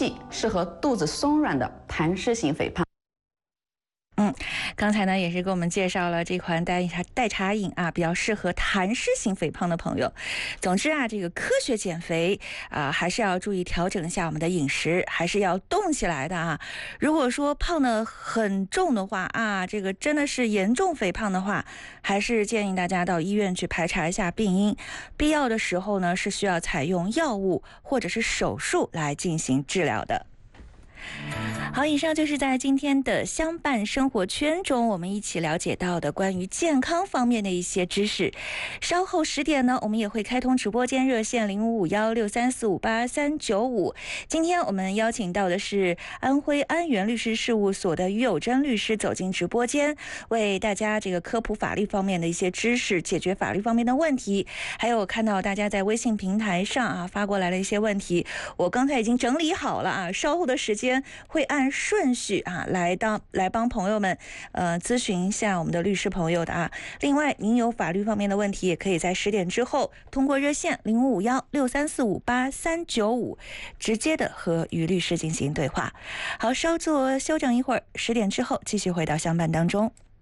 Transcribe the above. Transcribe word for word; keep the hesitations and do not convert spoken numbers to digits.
气适合肚子松软的痰湿型肥胖。 嗯，刚才呢也是给我们介绍了这款代茶代茶饮啊，比较适合痰湿型肥胖的朋友。总之啊，这个科学减肥啊，还是要注意调整一下我们的饮食，还是要动起来的啊。如果说胖得很重的话啊，这个真的是严重肥胖的话，还是建议大家到医院去排查一下病因，必要的时候呢是需要采用药物或者是手术来进行治疗的。好，以上就是在今天的相伴生活圈中我们一起了解到的关于健康方面的一些知识。稍后十点呢，我们也会开通直播间热线零五五幺六三四五八三九五。今天我们邀请到的是安徽安源律师事务所的于有贞律师走进直播间，为大家这个科普法律方面的一些知识，解决法律方面的问题。还有看到大家在微信平台上啊发过来了一些问题，我刚才已经整理好了啊，稍后的时间会按顺序啊来当来帮朋友们呃咨询一下我们的律师朋友的啊。另外，您有法律方面的问题，也可以在十点之后通过热线零五五幺六三四五八三九五直接的和于律师进行对话。好，稍作休整一会儿，十点之后继续回到相伴当中。